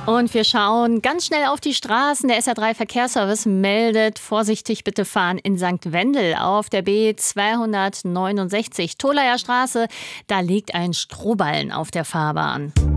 Und wir schauen ganz schnell auf die Straßen. Der SR3 Verkehrsservice meldet, vorsichtig bitte fahren in St. Wendel auf der B269 Tolaer Straße. Da liegt ein Strohballen auf der Fahrbahn.